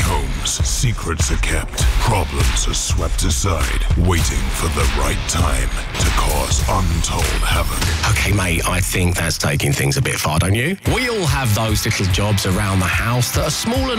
homes, secrets are kept, problems are swept aside, waiting for the right time to cause untold havoc. Okay, mate, I think that's taking things a bit far, don't you? We all have those little jobs around the house that are small enough